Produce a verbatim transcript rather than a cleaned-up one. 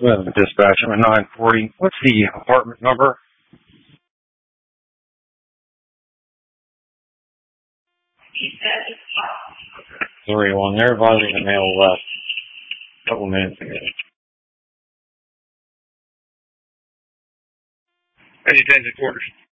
Well, dispatch at nine forty. What's the apartment number? Three one. They're advising the male left a couple minutes ago. Any attention quarters?